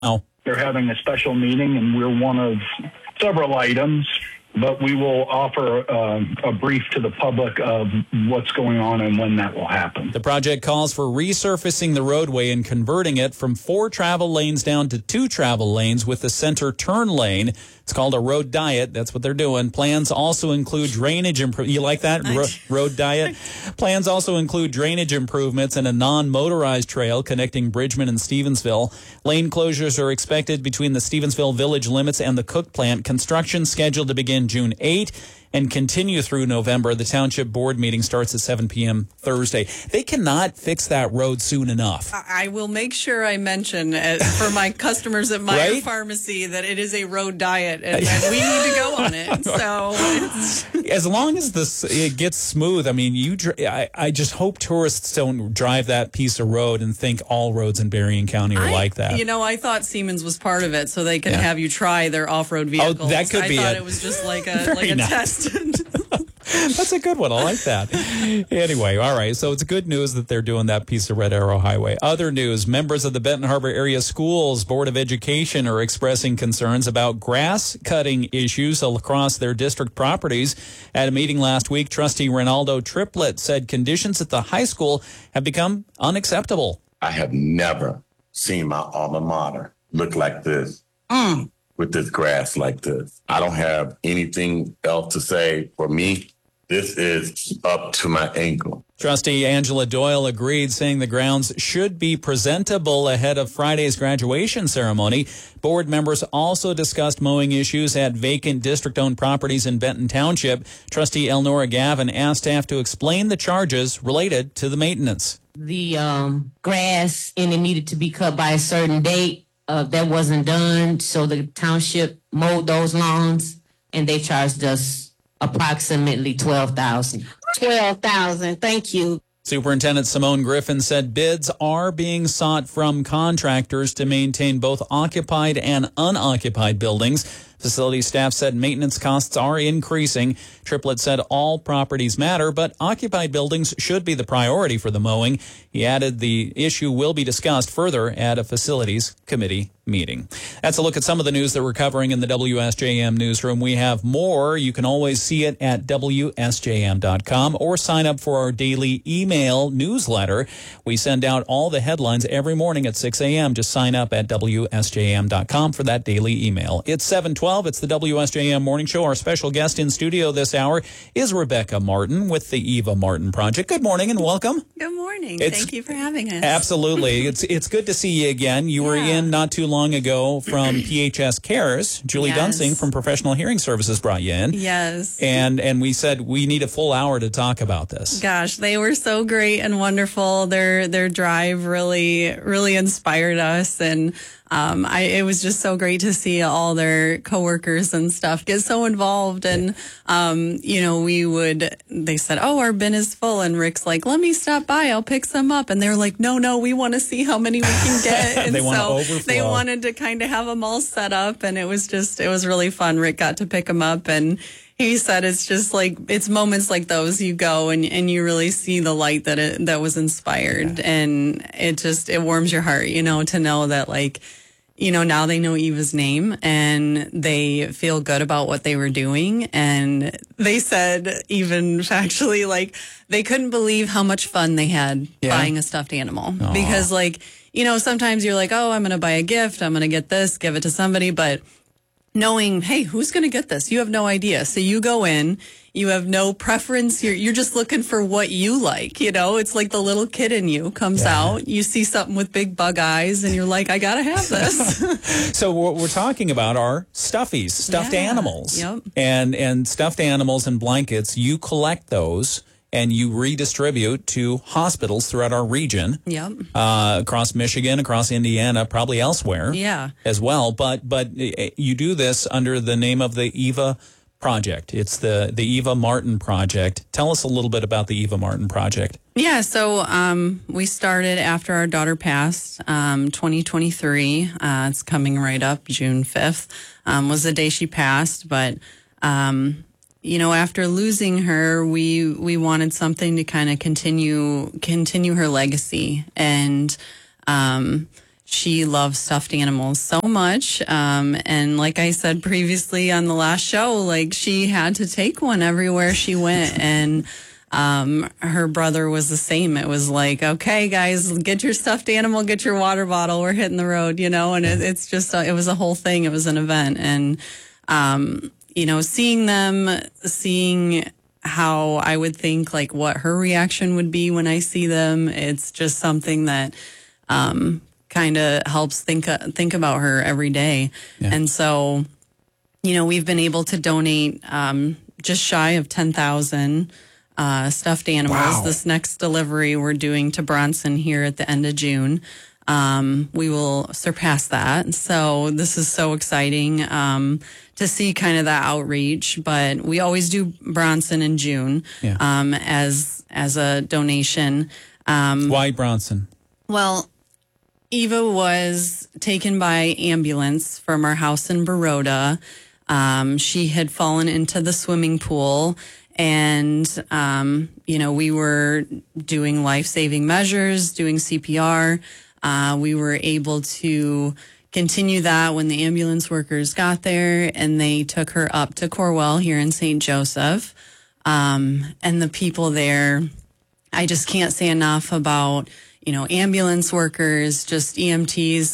Oh. They're having a special meeting, and we're one of several items, but we will offer a brief to the public of what's going on and when that will happen. The project calls for resurfacing the roadway and converting it from 4 travel lanes down to 2 travel lanes with the center turn lane. It's called a road diet. That's what they're doing. Plans also include drainage improvements. You like that? Road diet? Plans also include drainage improvements and a non-motorized trail connecting Bridgman and Stevensville. Lane closures are expected between the Stevensville village limits and the Cook plant. Construction scheduled to begin June 8 and continue through November. The township board meeting starts at 7 p.m. Thursday. They cannot fix that road soon enough. I will make sure I mention for my customers at Meyer Pharmacy that it is a road diet and that we need to go on it. So as long as it gets smooth, I mean, I just hope tourists don't drive that piece of road and think all roads in Berrien County are like that. You know, I thought Siemens was part of it so they can have you try their off-road vehicles. Oh, that could be I thought it was just like a test. That's a good one. I like that. Anyway, all right. So it's good news that they're doing that piece of Red Arrow Highway. Other news, members of the Benton Harbor Area Schools Board of Education are expressing concerns about grass cutting issues across their district properties. At a meeting last week, Trustee Ronaldo Triplett said conditions at the high school have become unacceptable. I have never seen my alma mater look like this. With this grass like this. I don't have anything else to say. For me, this is up to my ankle. Trustee Angela Doyle agreed, saying the grounds should be presentable ahead of Friday's graduation ceremony. Board members also discussed mowing issues at vacant district-owned properties in Benton Township. Trustee Elnora Gavin asked staff to explain the charges related to the maintenance. The grass, and it needed to be cut by a certain date. That wasn't done, so the township mowed those lawns, and they charged us approximately $12,000. $12,000, thank you. Superintendent Simone Griffin said bids are being sought from contractors to maintain both occupied and unoccupied buildings. Facility staff said maintenance costs are increasing. Triplett said all properties matter, but occupied buildings should be the priority for the mowing. He added the issue will be discussed further at a facilities committee meeting. That's a look at some of the news that we're covering in the WSJM newsroom. We have more. You can always see it at WSJM.com or sign up for our daily email newsletter. We send out all the headlines every morning at 6 a.m. Just sign up at WSJM.com for that daily email. It's 7:12. It's the WSJM Morning Show. Our special guest in studio this hour is Rebecca Martin with the Eva Martin Project. Good morning and welcome. Good morning. Thank you for having us. Absolutely. It's good to see you again. You were in not too long ago from PHS Cares. Julie Dunsing from Professional Hearing Services brought you in. Yes. And we said we need a full hour to talk about this. Gosh, they were so great and wonderful. Their drive really inspired us, and it was just so great to see all their coworkers and stuff get so involved. And, they said, oh, our bin is full. And Rick's like, let me stop by. I'll pick some up. And they're like, no, we want to see how many we can get. And they want to overflow. They wanted to kind of have them all set up. And it was really fun. Rick got to pick them up, and he said it's just like, it's moments like those you go and you really see the light that was inspired. Yeah. And it warms your heart, to know that now they know Eva's name and they feel good about what they were doing. And they said even factually, they couldn't believe how much fun they had buying a stuffed animal. Aww. Because sometimes you're like, oh, I'm going to buy a gift. I'm going to get this, give it to somebody. But knowing, hey, who's going to get this? You have no idea. So you go in, you have no preference. You're just looking for what you like. It's like the little kid in you comes out. You see something with big bug eyes and you're like, I got to have this. So what we're talking about are stuffies, stuffed animals. Yep. And stuffed animals and blankets. You collect those and you redistribute to hospitals throughout our region. Yep. Across Michigan, across Indiana, probably elsewhere. Yeah. As well. But you do this under the name of the Eva Project. It's the Eva Martin Project. Tell us a little bit about the Eva Martin Project. Yeah, so we started after our daughter passed, 2023. It's coming right up, June 5th was the day she passed. But, after losing her, we wanted something to kind of continue her legacy. And she loves stuffed animals so much. And like I said previously on the last show, like she had to take one everywhere she went. And her brother was the same. It was like, okay, guys, get your stuffed animal, get your water bottle. We're hitting the road, and it's just, it was a whole thing. It was an event. And, seeing how I would think like what her reaction would be when I see them. It's just something that, kind of helps think about her every day. Yeah. And so, we've been able to donate, just shy of 10,000 stuffed animals. Wow. This next delivery we're doing to Bronson here at the end of June. We will surpass that. So this is so exciting to see kind of that outreach. But we always do Bronson in June as a donation. Why Bronson? Well, Eva was taken by ambulance from our house in Baroda. She had fallen into the swimming pool. And, we were doing life-saving measures, doing CPR. We were able to continue that when the ambulance workers got there, and they took her up to Corwell here in St. Joseph. And the people there, I just can't say enough about, ambulance workers, just EMTs,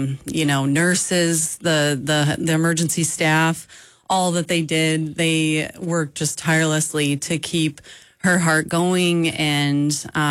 nurses, the emergency staff. All that they did, they worked just tirelessly to keep her heart going. And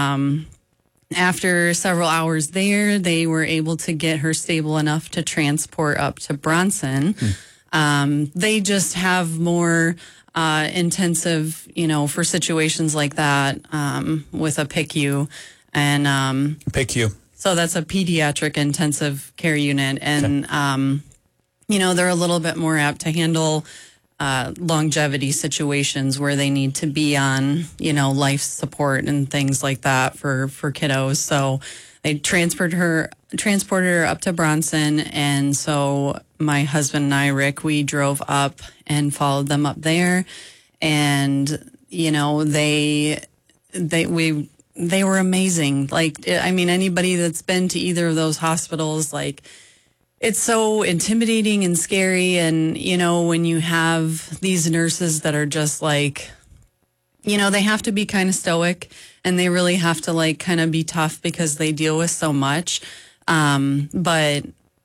after several hours there, they were able to get her stable enough to transport up to Bronson. They just have more intensive, for situations like that with a PICU. And PICU. So that's a pediatric intensive care unit. And they're a little bit more apt to handle longevity situations where they need to be on, life support and things like that for kiddos. So they transported her up to Bronson. And so my husband and I, Rick, we drove up and followed them up there. And, they were amazing. Like, anybody that's been to either of those hospitals, like, it's so intimidating and scary. And, when you have these nurses that are just like, they have to be kind of stoic, and they really have to like kind of be tough because they deal with so much. But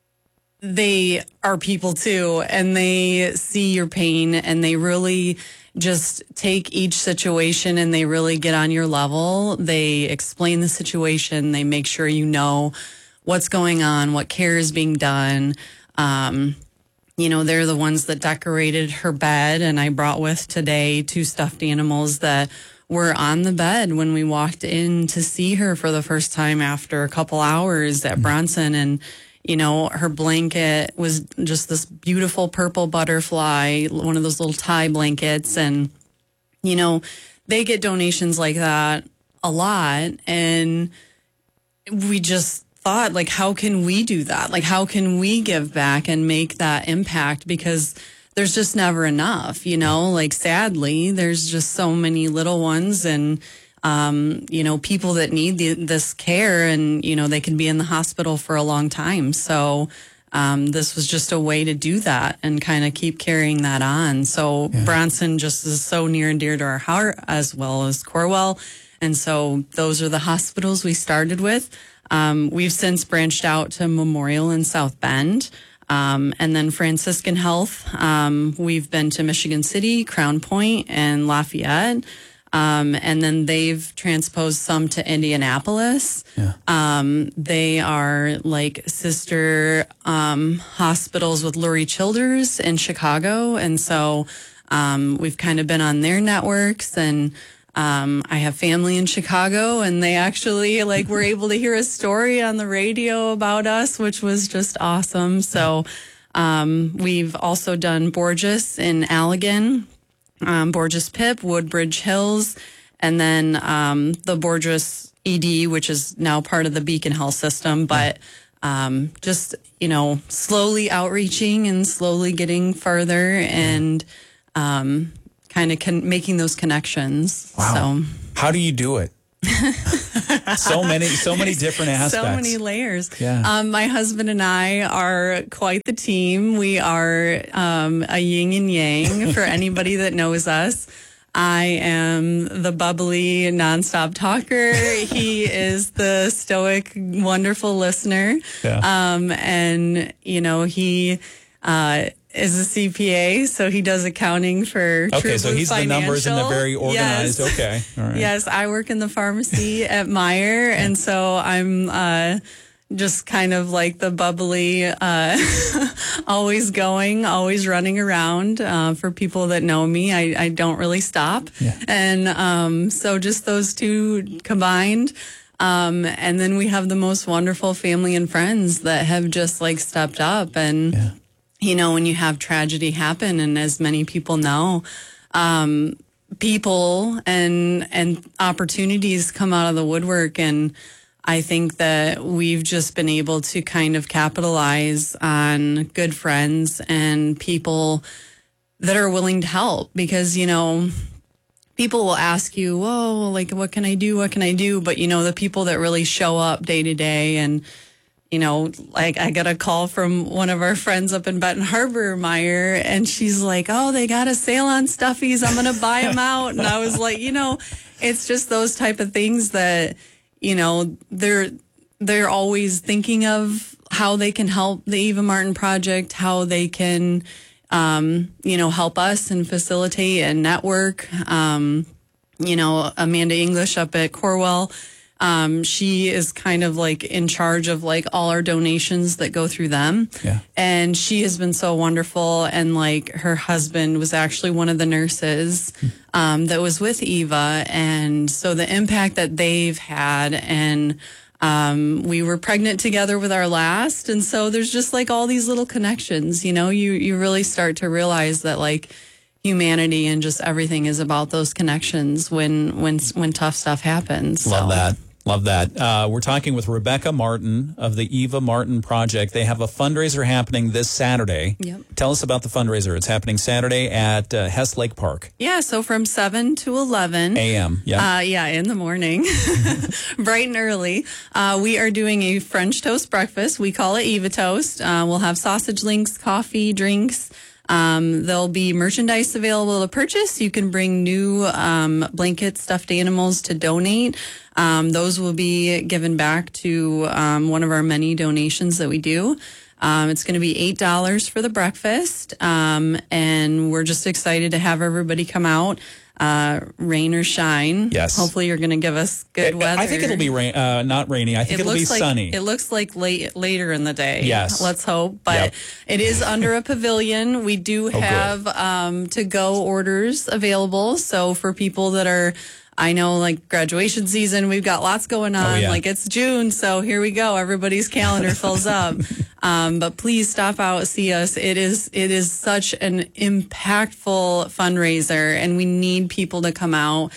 they are people too, and they see your pain, and they really just take each situation and they really get on your level. They explain the situation. They make sure what's going on, what care is being done. They're the ones that decorated her bed, and I brought with today 2 stuffed animals that were on the bed when we walked in to see her for the first time after a couple hours at Bronson. And, her blanket was just this beautiful purple butterfly, one of those little tie blankets. And, they get donations like that a lot. And we just thought, like, how can we do that? Like, how can we give back and make that impact? Because there's just never enough, like, sadly, there's just so many little ones and, people that need this care, and, they can be in the hospital for a long time. So, this was just a way to do that and kind of keep carrying that on. So Bronson just is so near and dear to our heart, as well as Corwell. And so those are the hospitals we started with. We've since branched out to Memorial in South Bend, and then Franciscan Health. We've been to Michigan City, Crown Point, and Lafayette. And then they've transposed some to Indianapolis. They are like sister hospitals with Lurie Childers in Chicago. And so we've kind of been on their networks, and I have family in Chicago, and they actually were able to hear a story on the radio about us, which was just awesome. So we've also done Borges in Allegan, Borges Pip, Woodbridge Hills, and then the Borges ED, which is now part of the Beacon Health system. But just, slowly outreaching and slowly getting further and kind of making those connections. Wow. So how do you do it? So many different aspects. So many layers. Yeah. My husband and I are quite the team. We are a yin and yang for anybody that knows us. I am the bubbly, nonstop talker. He is the stoic, wonderful listener. Yeah. And, he is a CPA, so he does accounting for Okay, so he's Financial. the numbers and the very organized. Yes. Okay. All right. Yes, I work in the pharmacy at Meyer, and so I'm just kind of like the bubbly, always going, always running around. For people that know me, I don't really stop. Yeah. And so just those two combined. And then we have the most wonderful family and friends that have just like stepped up. And, when you have tragedy happen, and as many people know, people and opportunities come out of the woodwork. And I think that we've just been able to kind of capitalize on good friends and people that are willing to help, because, people will ask you, whoa, like, what can I do? What can I do? But, the people that really show up day to day, and, like I got a call from one of our friends up in Benton Harbor, Meyer, and she's like, oh, they got a sale on stuffies. I'm going to buy them out. And I was like, it's just those type of things that, they're always thinking of how they can help the Eva Martin Project, how they can, help us and facilitate and network. Amanda English up at Corwell, she is kind of like in charge of like all our donations that go through them. Yeah. And she has been so wonderful. And like her husband was actually one of the nurses that was with Eva. And so the impact that they've had, and we were pregnant together with our last. And so there's just like all these little connections, you really start to realize that like humanity and just everything is about those connections when tough stuff happens. Love that. We're talking with Rebecca Martin of the Eva Martin Project. They have a fundraiser happening this Saturday. Yep. Tell us about the fundraiser. It's happening Saturday at Hess Lake Park. Yeah, so from 7 to 11 a.m. Yeah. In the morning, bright and early. We are doing a French toast breakfast. We call it Eva Toast. We'll have sausage links, coffee, drinks. There'll be merchandise available to purchase. You can bring new blankets, stuffed animals to donate. Those will be given back to one of our many donations that we do. It's going to be $8 for the breakfast, and we're just excited to have everybody come out. Rain or shine. Yes. Hopefully you're going to give us good weather. I think it'll be not rainy. I think it'll be sunny. It looks like later in the day. Yes. Let's hope. But It is under a pavilion. We do have to-go orders available. So for people that are, I know, like graduation season, we've got lots going on. Like it's June, so here we go. Everybody's calendar fills up. But please stop out, see us. It is such an impactful fundraiser, and we need people to come out.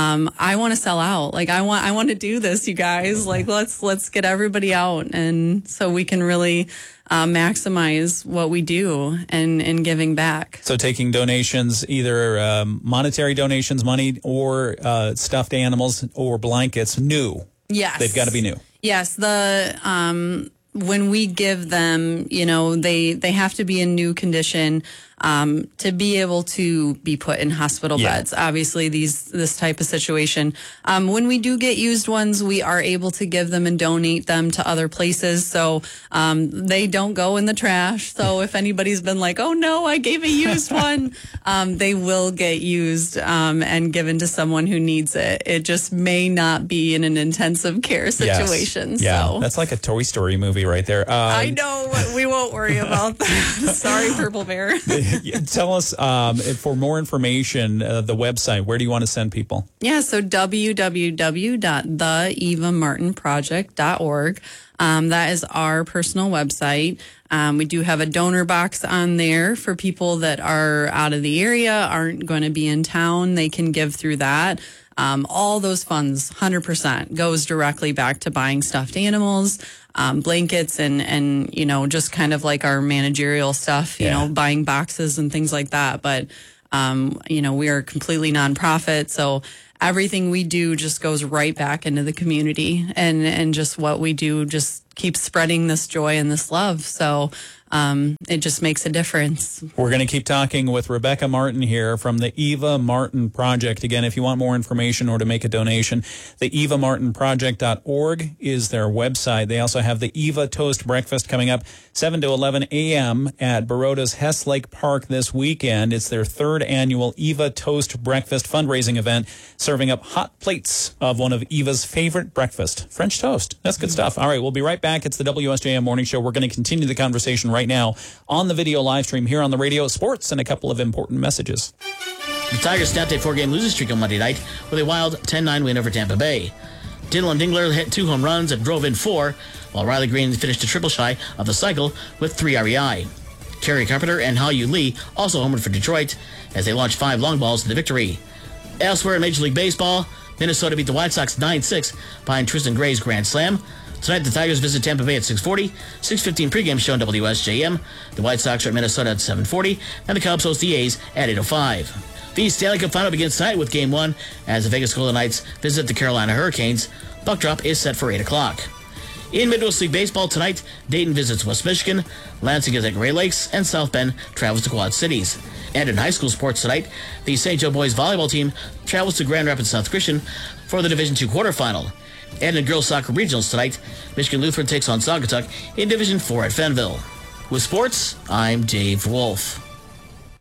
I want to sell out. Like I want to do this, you guys. Like let's get everybody out, and so we can really maximize what we do and giving back. So taking donations, either monetary donations, money, or stuffed animals or blankets, new. Yes. They've got to be new. Yes. When we give them, they have to be in new condition to be able to be put in hospital beds. Obviously, this type of situation. When we do get used ones, we are able to give them and donate them to other places. So they don't go in the trash. So if anybody's been like, oh no, I gave a used one, they will get used and given to someone who needs it. It just may not be in an intensive care situation. Yes. Yeah, so. that's like a Toy Story movie right there. I know, but we won't worry about that. Sorry, Purple Bear. Tell us, for more information, the website, where do you want to send people? Yeah, so www.theevamartinproject.org. That is our personal website. We do have a donor box on there for people that are out of the area, aren't going to be in town. They can give through that. All those funds, 100%, goes directly back to buying stuffed animals, blankets, and just kind of like our managerial stuff, buying boxes and things like that. But, we are completely nonprofit. So everything we do just goes right back into the community, and just what we do just keeps spreading this joy and this love. So it just makes a difference. We're going to keep talking with Rebecca Martin here from the Eva Martin Project. Again, if you want more information or to make a donation, the evamartinproject.org is their website. They also have the Eva Toast Breakfast coming up 7 to 11 a.m. at Baroda's Hess Lake Park this weekend. It's their third annual Eva Toast Breakfast fundraising event, serving up hot plates of one of Eva's favorite breakfast, French toast. That's good stuff. All right, we'll be right back. It's the WSJM Morning Show. We're going to continue the conversation right now on the video live stream here on the radio, sports, and a couple of important messages. The Tigers snapped a 4-game losing streak on Monday night with a wild 10-9 win over Tampa Bay. Dylan Dingler hit 2 home runs and drove in 4, while Riley Green finished a triple shy of the cycle with 3 RBI. Kerry Carpenter and Hao-Yu Lee also homered for Detroit as they launched 5 long balls to the victory. Elsewhere in Major League Baseball, Minnesota beat the White Sox 9-6 behind Tristan Gray's grand slam. Tonight, the Tigers visit Tampa Bay at 6:40, 6:15 pregame show on WSJM. The White Sox are at Minnesota at 7:40, and the Cubs host the A's at 8:05. The Stanley Cup Final begins tonight with Game 1 as the Vegas Golden Knights visit the Carolina Hurricanes. Puck drop is set for 8 o'clock. In Midwest League Baseball tonight, Dayton visits West Michigan, Lansing is at Great Lakes, and South Bend travels to Quad Cities. And in high school sports tonight, the St. Joe boys volleyball team travels to Grand Rapids South Christian for the Division II quarterfinal. And in girls soccer regionals tonight, Michigan Lutheran takes on Saugatuck in Division 4 at Fenville. With sports, I'm Dave Wolf.